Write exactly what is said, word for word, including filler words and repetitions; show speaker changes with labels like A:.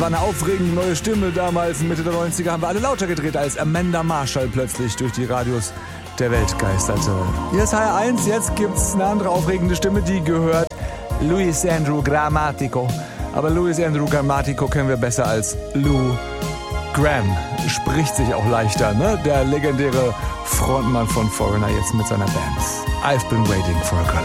A: War eine aufregende neue Stimme damals, Mitte der neunziger haben wir alle lauter gedreht, als Amanda Marshall plötzlich durch die Radios der Welt geisterte. Hier ist H R eins, jetzt gibt's eine andere aufregende Stimme, die gehört Luis Andrew Grammatico. Aber Luis Andrew Grammatico kennen wir besser als Lou Gramm. Spricht sich auch leichter, ne? Der legendäre Frontmann von Foreigner jetzt mit seiner Band. I've been waiting for a girl.